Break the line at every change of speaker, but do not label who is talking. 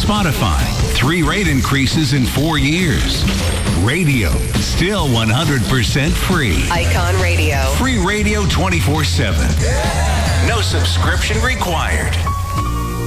Spotify. 3 rate increases in 4 years. Radio, still 100% free.
Icon Radio.
Free radio 24/7. No subscription required.